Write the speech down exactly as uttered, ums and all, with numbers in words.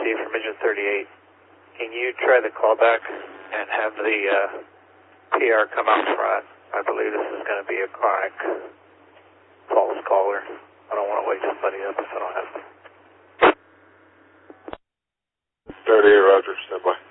C from engine thirty-eight. Can you try the callback and have the uh, P R come out front? I believe this is going to be a chronic false caller. I don't want to wake somebody up if I don't have to. thirty-eight, Roger. Stand by.